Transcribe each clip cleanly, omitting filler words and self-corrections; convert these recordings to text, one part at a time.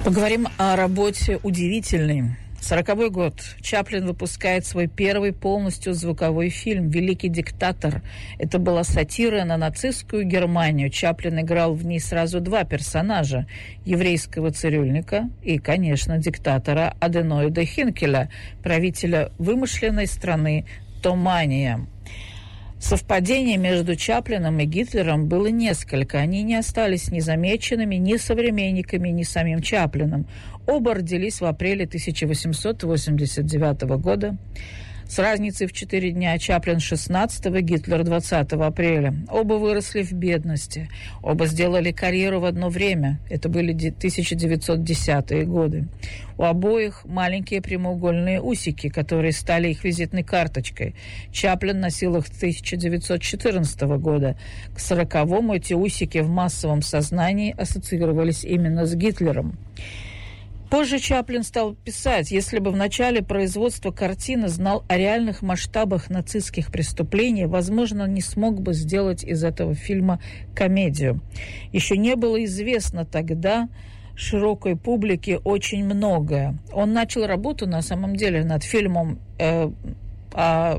Поговорим о работе удивительной. 40-й год. Чаплин выпускает свой первый полностью звуковой фильм «Великий диктатор». Это была сатира на нацистскую Германию. Чаплин играл в ней сразу два персонажа – еврейского цирюльника и, конечно, диктатора Аденоида Хинкеля, правителя вымышленной страны Томания. Совпадений между Чаплином и Гитлером было несколько. Они не остались незамеченными ни современниками, ни самим Чаплином. Оба родились в апреле 1889 года. С разницей в 4 дня: Чаплин 16-го, Гитлер 20 апреля. Оба выросли в бедности. Оба сделали карьеру в одно время. Это были 1910-е годы. У обоих маленькие прямоугольные усики, которые стали их визитной карточкой. Чаплин носил их с 1914 года. К 40-му эти усики в массовом сознании ассоциировались именно с Гитлером. Позже Чаплин стал писать: если бы в начале производства картины знал о реальных масштабах нацистских преступлений, возможно, не смог бы сделать из этого фильма комедию. Еще не было известно тогда широкой публике очень многое. Он начал работу, на самом деле, над фильмом о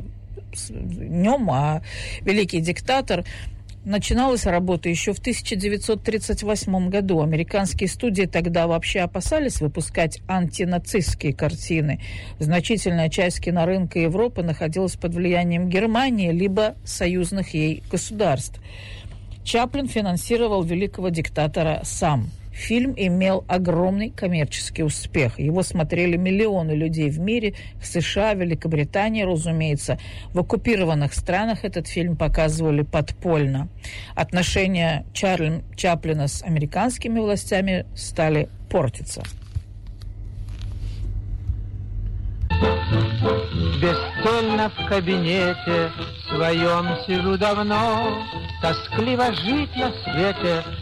«Великий диктатор». Начиналась работа еще в 1938 году. Американские студии тогда вообще опасались выпускать антинацистские картины. Значительная часть кинорынка Европы находилась под влиянием Германии либо союзных ей государств. Чаплин финансировал «Великого диктатора» сам. Фильм имел огромный коммерческий успех. Его смотрели миллионы людей в мире, в США, Великобритании, разумеется. В оккупированных странах этот фильм показывали подпольно. Отношения Чаплина с американскими властями стали портиться. Бесцельно в кабинете своем сижу давно, тоскливо жить на свете